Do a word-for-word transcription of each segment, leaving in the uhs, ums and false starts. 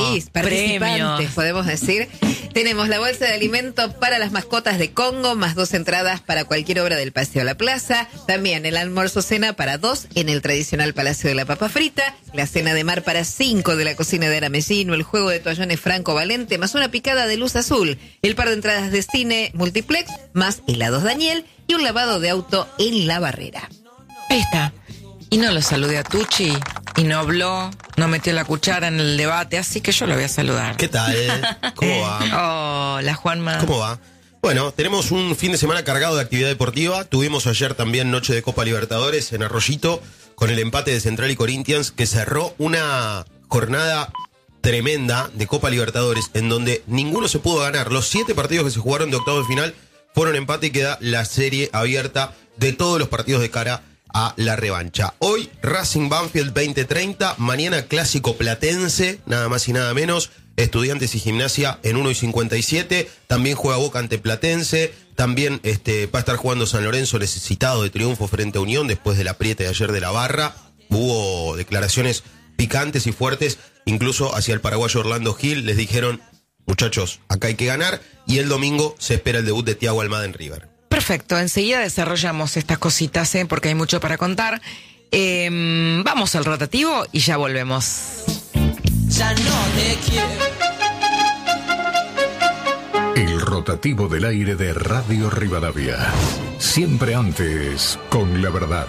Sí, participantes, premios. Podemos decir. Tenemos la bolsa de alimento para las mascotas de Congo, más dos entradas para cualquier obra del Paseo a la Plaza. También el almuerzo cena para dos en el tradicional Palacio de la Papa Frita. La cena de mar para cinco de la cocina de Aramellino. El juego de toallones Franco Valente, más una picada de luz azul. El par de entradas de cine multiplex, más helados Daniel y un lavado de auto en La Barrera. Ahí está. Y no lo saludé a Tucci, y no habló, no metió la cuchara en el debate, así que yo lo voy a saludar. ¿Qué tal? ¿Cómo va? Hola, Juanma. ¿Cómo va? Bueno, tenemos un fin de semana cargado de actividad deportiva. Tuvimos ayer también noche de Copa Libertadores en Arroyito, con el empate de Central y Corinthians, que cerró una jornada tremenda de Copa Libertadores, en donde ninguno se pudo ganar. Los siete partidos que se jugaron de octavos de final fueron empate y queda la serie abierta de todos los partidos de cara a la revancha. Hoy Racing Banfield veinte treinta, mañana Clásico Platense, nada más y nada menos, Estudiantes y Gimnasia en uno y cincuenta y siete, también juega Boca ante Platense, también este, va a estar jugando San Lorenzo necesitado de triunfo frente a Unión después del apriete de ayer de la Barra. Hubo declaraciones picantes y fuertes, incluso hacia el paraguayo Orlando Gil, les dijeron, muchachos, acá hay que ganar, y el domingo se espera el debut de Thiago Almada en River. Perfecto, enseguida desarrollamos estas cositas, ¿eh? Porque hay mucho para contar. Eh, vamos al rotativo y ya volvemos. Ya no te quiero. El rotativo del aire de Radio Rivadavia. Siempre antes, con la verdad.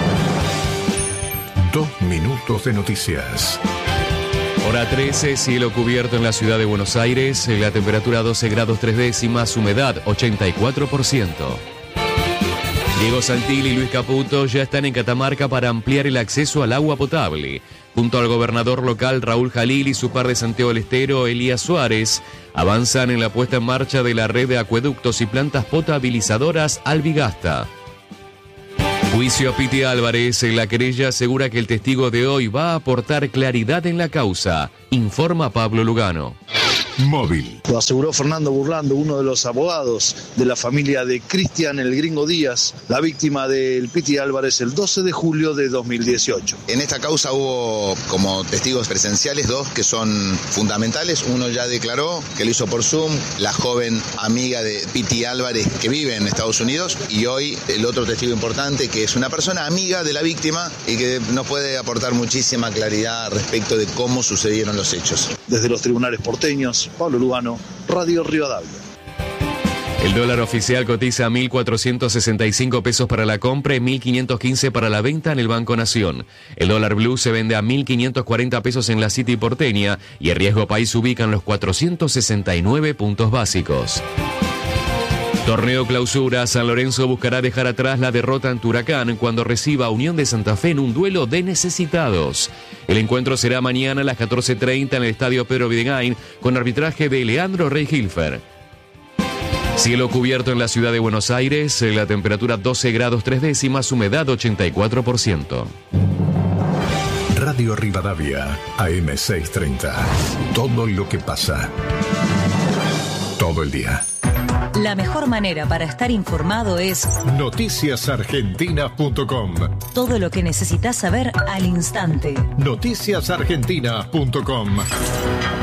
Dos minutos de noticias. Hora trece, cielo cubierto en la ciudad de Buenos Aires, la temperatura doce grados tres décimas, humedad ochenta y cuatro por ciento. Diego Santilli y Luis Caputo ya están en Catamarca para ampliar el acceso al agua potable. Junto al gobernador local Raúl Jalil y su par de Santiago del Estero, Elías Suárez, avanzan en la puesta en marcha de la red de acueductos y plantas potabilizadoras Albigasta. Juicio a Piti Álvarez. La querella asegura que el testigo de hoy va a aportar claridad en la causa, informa Pablo Lugano. Móvil. Lo aseguró Fernando Burlando, uno de los abogados de la familia de Cristian el Gringo Díaz, la víctima del Piti Álvarez el doce de julio de dos mil dieciocho. En esta causa hubo como testigos presenciales dos que son fundamentales. Uno ya declaró que lo hizo por Zoom, la joven amiga de Piti Álvarez que vive en Estados Unidos, y hoy el otro testigo importante que es una persona amiga de la víctima y que nos puede aportar muchísima claridad respecto de cómo sucedieron los hechos. Desde los tribunales porteños, Pablo Lugano, Radio Rivadavia. El dólar oficial cotiza a mil cuatrocientos sesenta y cinco pesos para la compra y mil quinientos quince para la venta en el Banco Nación. El dólar blue se vende a mil quinientos cuarenta pesos en la City porteña y el riesgo país ubica en los cuatrocientos sesenta y nueve puntos básicos. Torneo Clausura. San Lorenzo buscará dejar atrás la derrota ante Huracán cuando reciba a Unión de Santa Fe en un duelo de necesitados. El encuentro será mañana a las catorce treinta en el Estadio Pedro Videgain con arbitraje de Leandro Rey-Hilfer. Cielo cubierto en la ciudad de Buenos Aires, la temperatura doce grados tres décimas, humedad ochenta y cuatro por ciento. Radio Rivadavia, A M seiscientos treinta. Todo lo que pasa. Todo el día. La mejor manera para estar informado es noticias argentinas punto com. Todo lo que necesitas saber al instante. noticias argentinas punto com.